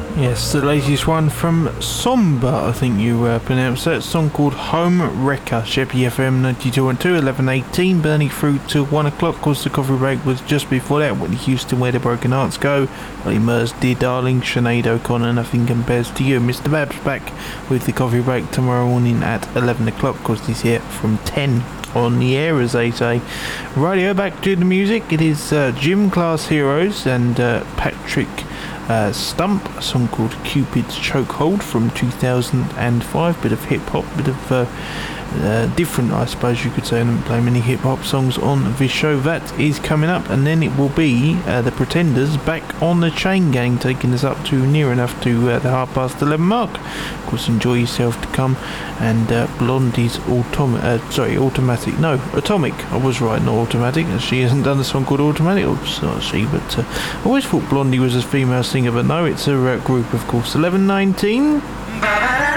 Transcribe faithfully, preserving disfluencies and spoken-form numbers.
Yes, the latest one from Somber, I think you uh, pronounced that. Song called Home Wrecker. Sheppy F M ninety-two point two, eleven eighteen, burning through till one o'clock. Of course, the coffee break was just before that. Whitney Houston, Where the Broken Hearts Go. Ollie Murs, Dear Darling. Sinead O'Connor, Nothing Compares to You. Mister Babs back with the coffee break tomorrow morning at eleven o'clock. Of course, he's here from ten on the air, as they say. Radio, back to the music. It is uh, Gym Class Heroes and uh, Patrick Uh, Stump, a song called Cupid's Chokehold from two thousand five. Bit of hip hop, bit of uh, uh, different, I suppose you could say. I don't play many hip hop songs on this show. That is coming up, and then it will be uh, the Pretenders back on the Chain Gang, taking us up to near enough to uh, the half past eleven mark. Of course, Enjoy Yourself to come, and uh, Blondie's Autom- uh, sorry, Automatic, no, Atomic. I was right, not Automatic. She hasn't done a song called Automatic, or it's not she, but uh, I always thought Blondie was a female singer, but no, it's a uh, group, of course. eleven nineteen.